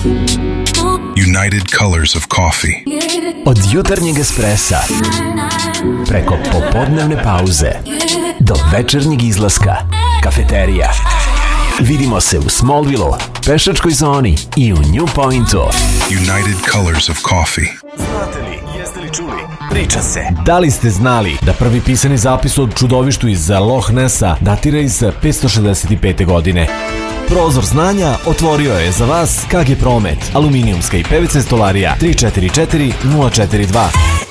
United Colors of Coffee. Od jutarnjeg espressa preko popodnevne pauze do večernjeg izlaska, kafeterija. Vidimo se u Smallville-u, pešačkoj zoni i u New Pointu. United Colors of Coffee. Znate li, jeste li čuli? Priča se. Da li ste znali da prvi pisani zapis o čudovištu iz Loch Nessa datira iz 565. godine? Prozor znanja otvorio je za vas KG Promet, aluminijumska i PVC stolarija 344 042.